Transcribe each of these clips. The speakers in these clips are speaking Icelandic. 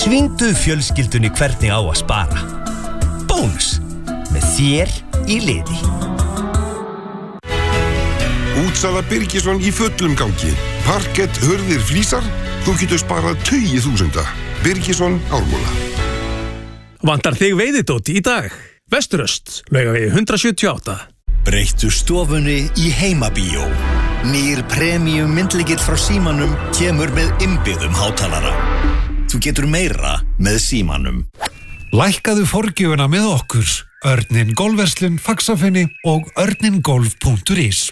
Sýndu fjölskyldunni hvernig á að spara. Bónus, með þér í liði. Útsala Birgisson í fullum gangi. Parkett, hurðir, flísar. Þú getur sparað 20.000. Birgisson Ármúla. Vantar þig veiðidót í dag? Vesturöst, Laugavegi 178. Breyttu stofunni í heimabíó. Nýr premium myndlykill frá Símanum kemur með innbyggðum hátalara. Þú getur meira með Símanum. Lækkaðu forgjöfuna með okkur. Örnin Golfverslun, Faxafenni og örningolf.is.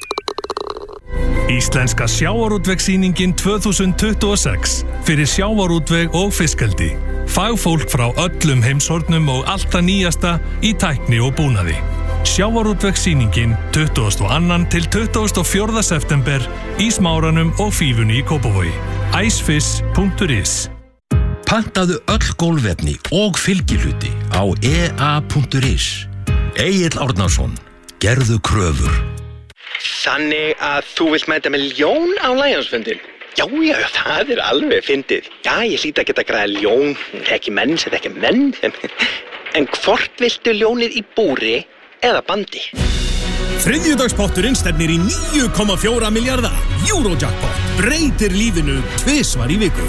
Íslenska sjávarútvegssýningin 2026 fyrir sjávarútveg og fiskeldi. Fagfólk frá öllum heimshornum og allt það nýjasta í tækni og búnaði. Sjávarútvegssýningin 22. til 24. september í Smáranum og Fífunni í Kópavogi. icefish.is. Pantaðu öll gólfefni og fylgihluti á ea.is. Egill Árnason, gerðu kröfur. Þannig að þú vilt mæta með ljón á Lionsfundin? Já, það alveg fyndið. Já, ég hlýt að geta græða ljón, ekki menn, set ekki menn. En hvort viltu ljónið í búri eða bandi? Þriðjudagspotturinn stefnir í 9,4 milljarða. Eurojackpot breytir lífinu tvisvar í viku.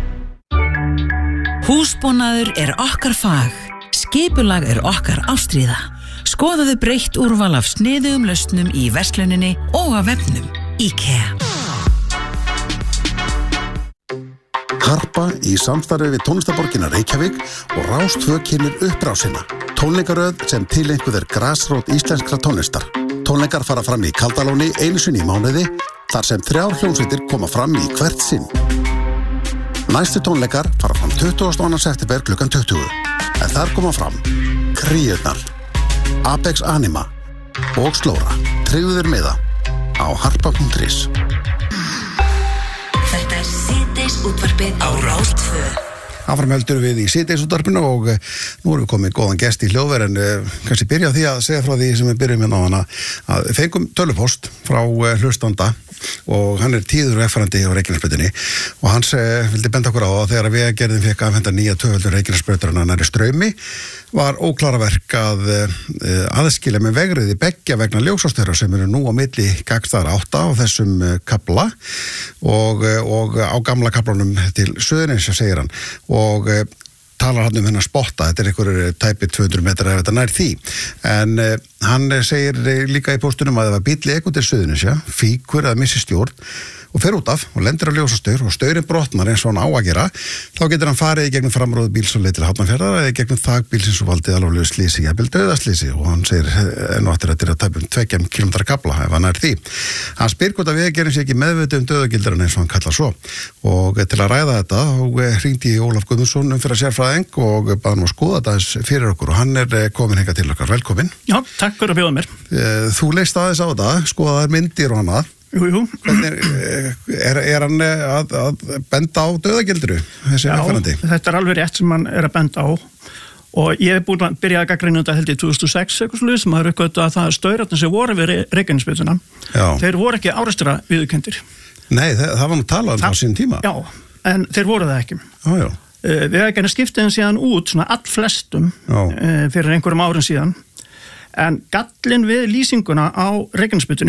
Húsbúnaður okkar fag. Skipulag okkar ástríða. Skoðaðu breytt úrval af sniðugum lausnum í versluninni og á vefnum. IKEA. Harpa í samstarfi við tónlistarborgina Reykjavík og Rás 2 kynnir upprásina. Tónleikaröð sem tileinkuð grasrót íslenskra tónlistar. Tónleikar fara fram í Kaldalóni einu sinni í mánuði, þar sem 3 hljómsveitir koma fram í hvert sinn. Næstu tónleikar fara fram 22. september klukkan 20. En þar koma fram Kríurnar, Apex Anima og Slóra. Tryggðu þér miða á harpa.is. Þetta síðdeis útvarpið á Rás 2. Áfram heldur við í síðdeisútvarpinu og nú erum við komið góðan gest í hljóðver en kannski byrja á því að segja frá því sem við byrjum hérna á hana að við fengum tölupost frá hlustanda og hann tíður efrandi á Reykjanesbrautinni og hans vildi benda okkur á að þegar Vegagerðin fekk afhenta nýja tvöföldur Reykjanesbrautarina nærri Straumi var óklara verk að aðskilja með vegriði beggja vegna ljósástöðra sem eru nú á milli gagnstæðra átta á þessum kafla og á gamla kaflanum til Suðurnes, segir hann og talar hann hennar spotta, þetta einhverjur tæpi 200 metrar ef þetta nær því en hann segir líka í póstunum að það var bíll ekkur til Suðurnes, fíkur að missi stjórn og fer út af og lendir á ljósastaur og staurinn brotnar eins og hann á að gera þá getur hann farið í gegnum framróðu bíls og leið til Hafnarfjarðar eða í gegnum þakbílsins og valdið alvarlegu slysi, jafnvel dauðaslýsi og hann segir enn og aftur að þetta tæpum 2 kilometra kafla ef hann er því. Hann spyr hvort að Vegagerðin sé ekki meðvituð dauðagildran eins og hann kallar svo og til að ræða þetta og hringdi í Ólaf Guðmundsson sérfræðing og bað hann að skoða þetta fyrir okkur og hann komin hingað til okkar. Velkomin. Já, takk fyrir að bjóða mér. Þú leist aðeins á þetta, skoðaðir myndir og annað. Jú. Hvernig hann að benda á dauðagildru, þessi vegfarandi? Já, þetta alveg rétt sem hann að benda á og ég búin að byrja að gagnrýna þetta held í 2006 eitthvað slúið sem maður uppgötu að það staurarnir sem voru við Reykjanesbrautina, þeir voru ekki árekstra viðurkenndir. Nei, það var nú talað á sín tíma. Já, en þeir voru það ekki. Við ekki skiptið síðan út svona allflestum fyrir einhverjum árum síðan en gallin við lýsinguna á Reykjanesbrautinni